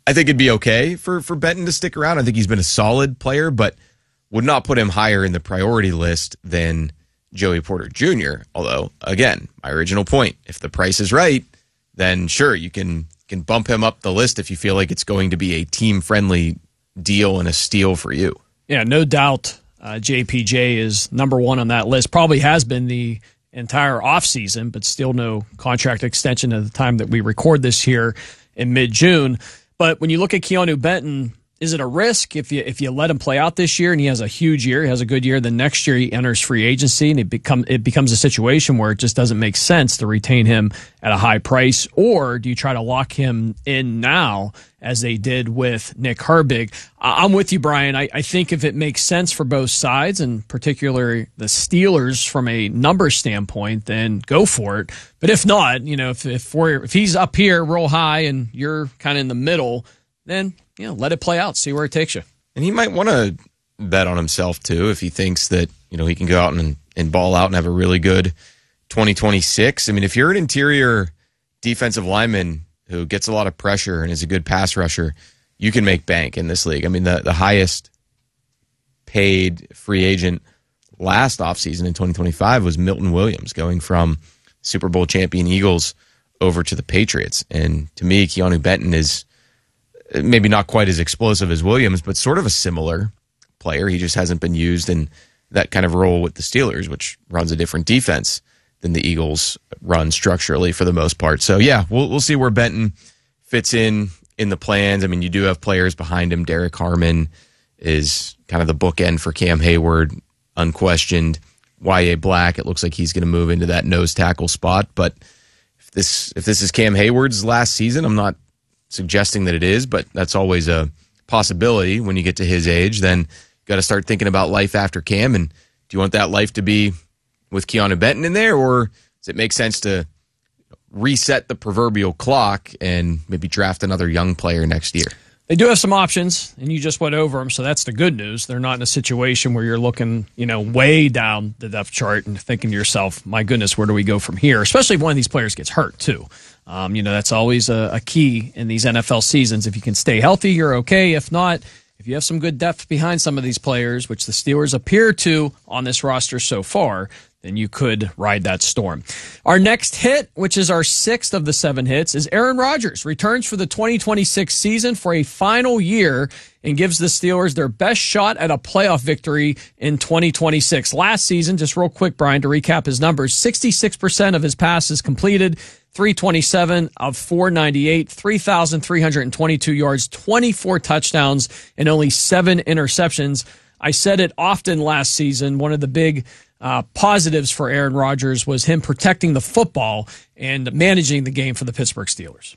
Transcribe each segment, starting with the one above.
I think it'd be okay for Benton to stick around. I think he's been a solid player, but would not put him higher in the priority list than Joey Porter Jr. Although, again, my original point, if the price is right, then sure, you can bump him up the list if you feel like it's going to be a team-friendly deal and a steal for you. Yeah, no doubt JPJ is number one on that list. Probably has been the entire offseason, but still no contract extension at the time that we record this here in mid-June. But when you look at Keanu Benton, is it a risk if you let him play out this year and he has a huge year, he has a good year, then next year he enters free agency and it becomes a situation where it just doesn't make sense to retain him at a high price? Or do you try to lock him in now as they did with Nick Herbig? I'm with you, Brian. I think if it makes sense for both sides, and particularly the Steelers from a number standpoint, then go for it. But if not, if he's up here real high and you're kind of in the middle, then let it play out, see where it takes you. And he might want to bet on himself, too, if he thinks that, he can go out and ball out and have a really good 2026. I mean, if you're an interior defensive lineman who gets a lot of pressure and is a good pass rusher, you can make bank in this league. I mean, the highest paid free agent last offseason in 2025 was Milton Williams, going from Super Bowl champion Eagles over to the Patriots. And to me, Keanu Benton is maybe not quite as explosive as Williams, but sort of a similar player. He just hasn't been used in that kind of role with the Steelers, which runs a different defense than the Eagles run structurally for the most part. So, yeah, we'll see where Benton fits in the plans. I mean, you do have players behind him. Derek Harmon is kind of the bookend for Cam Hayward, unquestioned. Y.A. Black, it looks like he's going to move into that nose tackle spot. But if this is Cam Hayward's last season, I'm not suggesting that it is, but that's always a possibility when you get to his age. Then you got to start thinking about life after Cam. And do you want that life to be with Keanu Benton in there, or does it make sense to reset the proverbial clock and maybe draft another young player next year? They do have some options, and you just went over them, so that's the good news. They're not in a situation where you're looking, way down the depth chart and thinking to yourself, my goodness, where do we go from here? Especially if one of these players gets hurt, too. That's always a key in these NFL seasons. If you can stay healthy, you're okay. If not, if you have some good depth behind some of these players, which the Steelers appear to on this roster so far, then you could ride that storm. Our next hit, which is our 6th of the 7 hits, is Aaron Rodgers returns for the 2026 season for a final year and gives the Steelers their best shot at a playoff victory in 2026. Last season, just real quick, Brian, to recap his numbers, 66% of his passes completed, 327 of 498, 3,322 yards, 24 touchdowns, and only 7 interceptions. I said it often last season, one of the big positives for Aaron Rodgers was him protecting the football and managing the game for the Pittsburgh Steelers.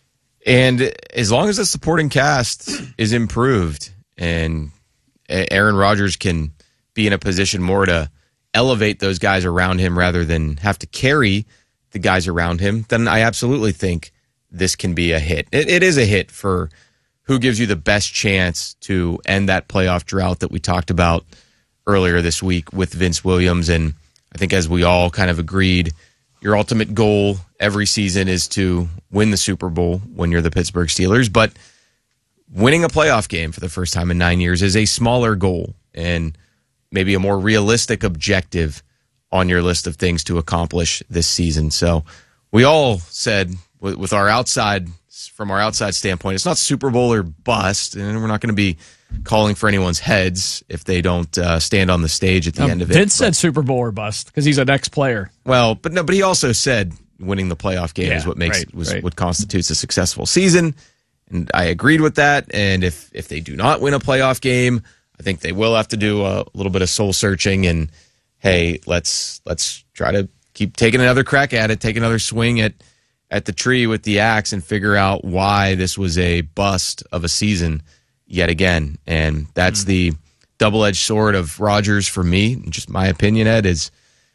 And as long as the supporting cast is improved and Aaron Rodgers can be in a position more to elevate those guys around him rather than have to carry the guys around him, then I absolutely think this can be a hit. It is a hit for who gives you the best chance to end that playoff drought that we talked about earlier this week with Vince Williams. And I think as we all kind of agreed, your ultimate goal every season is to win the Super Bowl when you're the Pittsburgh Steelers. But winning a playoff game for the first time in 9 years is a smaller goal and maybe a more realistic objective on your list of things to accomplish this season. So we all said with our outside, from our outside standpoint, it's not Super Bowl or bust, and we're not going to be calling for anyone's heads if they don't stand on the stage at the end of it. Vince said Super Bowl or bust because he's an ex-player. Well, but he also said winning the playoff game is what makes what constitutes a successful season, and I agreed with that. And if they do not win a playoff game, I think they will have to do a little bit of soul searching and hey, let's try to keep taking another crack at it, take another swing at the tree with the axe and figure out why this was a bust of a season yet again. And that's the double-edged sword of Rodgers for me. Just my opinion, Ed, is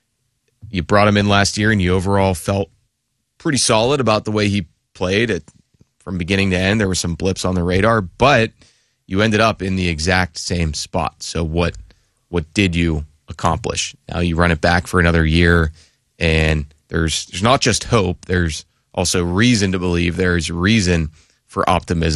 you brought him in last year and you overall felt pretty solid about the way he played from beginning to end. There were some blips on the radar, but you ended up in the exact same spot. So what did you accomplish? Now you run it back for another year, and there's not just hope, there's also reason to believe, there's reason for optimism.